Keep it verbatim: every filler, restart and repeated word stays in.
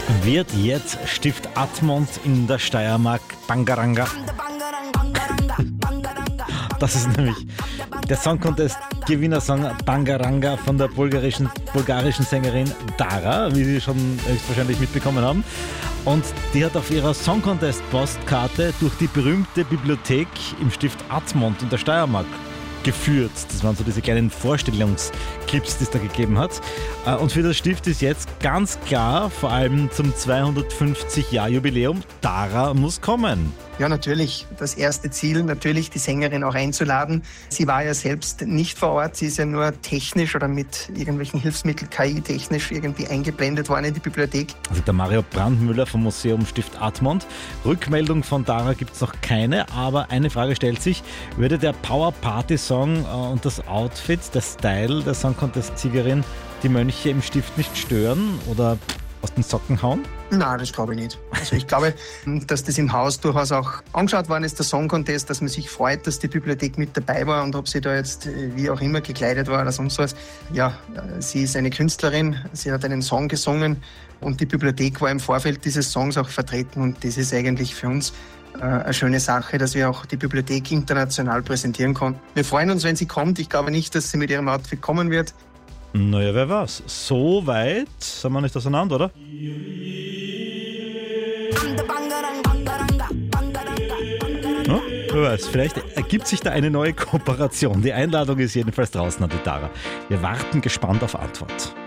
Wird jetzt Stift Admont in der Steiermark Bangaranga? Das ist nämlich der Song Contest Gewinnersong Bangaranga von der bulgarischen, bulgarischen Sängerin Dara, wie Sie schon höchstwahrscheinlich mitbekommen haben. Und die hat auf ihrer Song Contest Postkarte durch die berühmte Bibliothek im Stift Admont in der Steiermark geführt. Das waren so diese kleinen Vorstellungsclips, die es da gegeben hat. Und für das Stift ist jetzt ganz klar, vor allem zum zweihundertfünfzig Jahr Jubiläum, Dara muss kommen. Ja, natürlich. Das erste Ziel, natürlich die Sängerin auch einzuladen. Sie war ja selbst nicht vor Ort. Sie ist ja nur technisch oder mit irgendwelchen Hilfsmitteln K I-technisch irgendwie eingeblendet worden in die Bibliothek. Also der Mario Brandmüller vom Museum Stift Admont. Rückmeldung von Dara gibt es noch keine, aber eine Frage stellt sich: Würde der Power-Party-Song und das Outfit, der Style der Song-Contest-Siegerin die Mönche im Stift nicht stören oder aus den Socken hauen? Nein, das glaube ich nicht. Also ich glaube, dass das im Haus durchaus auch angeschaut worden ist, der Song Contest, dass man sich freut, dass die Bibliothek mit dabei war und ob sie da jetzt wie auch immer gekleidet war oder sonst was. Ja, sie ist eine Künstlerin, sie hat einen Song gesungen und die Bibliothek war im Vorfeld dieses Songs auch vertreten und das ist eigentlich für uns eine schöne Sache, dass wir auch die Bibliothek international präsentieren konnten. Wir freuen uns, wenn sie kommt. Ich glaube nicht, dass sie mit ihrem Outfit kommen wird. Naja, wer weiß. So weit sind wir nicht auseinander, oder? Ja, wer weiß, vielleicht ergibt sich da eine neue Kooperation. Die Einladung ist jedenfalls draußen an die Dara. Wir warten gespannt auf Antwort.